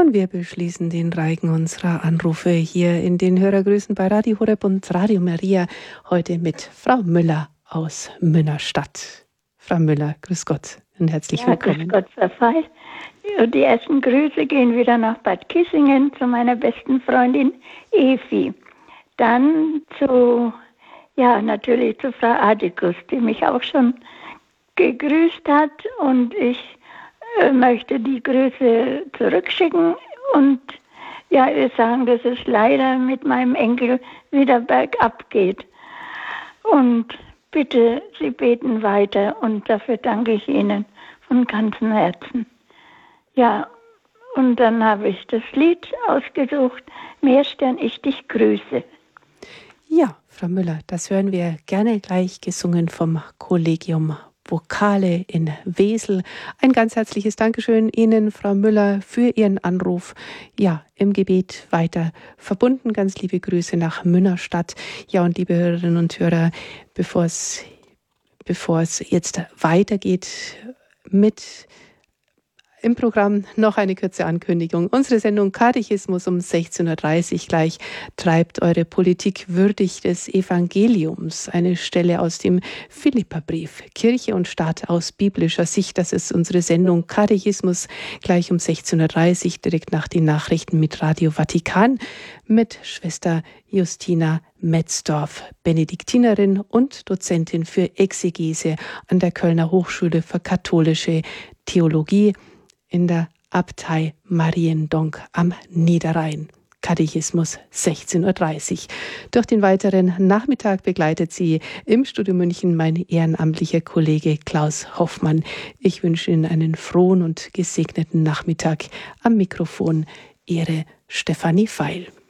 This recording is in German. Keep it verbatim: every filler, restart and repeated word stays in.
Und wir beschließen den Reigen unserer Anrufe hier in den Hörergrüßen bei Radio Horeb und Radio Maria. Heute mit Frau Müller aus Münnerstadt. Frau Müller, grüß Gott und herzlich ja, willkommen. Grüß Gott, Pfarrer. Die ersten Grüße gehen wieder nach Bad Kissingen zu meiner besten Freundin Evi. Dann zu, ja, natürlich zu Frau Adikus, die mich auch schon gegrüßt hat, und ich äh, möchte die Grüße zurückschicken und ja, wir sagen, dass es leider mit meinem Enkel wieder bergab geht. Und bitte, Sie beten weiter, und dafür danke ich Ihnen von ganzem Herzen. Ja, und dann habe ich das Lied ausgesucht, Meerstern, ich dich grüße. Ja, Frau Müller, das hören wir gerne gleich, gesungen vom Kollegium Vokale in Wesel. Ein ganz herzliches Dankeschön Ihnen, Frau Müller, für Ihren Anruf. Ja, im Gebet weiter verbunden. Ganz liebe Grüße nach Münnerstadt. Ja, und liebe Hörerinnen und Hörer, bevor es, bevor es jetzt weitergeht mit im Programm noch eine kurze Ankündigung. Unsere Sendung Katechismus um sechzehn Uhr dreißig gleich treibt eure Politik würdig des Evangeliums. Eine Stelle aus dem Philipperbrief. Kirche und Staat aus biblischer Sicht. Das ist unsere Sendung Katechismus gleich um sechzehn Uhr dreißig, direkt nach den Nachrichten mit Radio Vatikan, mit Schwester Justina Metzdorf, Benediktinerin und Dozentin für Exegese an der Kölner Hochschule für katholische Theologie in der Abtei Mariendonk am Niederrhein. Katechismus sechzehn Uhr dreißig. Durch den weiteren Nachmittag begleitet sie im Studio München mein ehrenamtlicher Kollege Klaus Hoffmann. Ich wünsche Ihnen einen frohen und gesegneten Nachmittag. Am Mikrofon Ihre Stefanie Feil.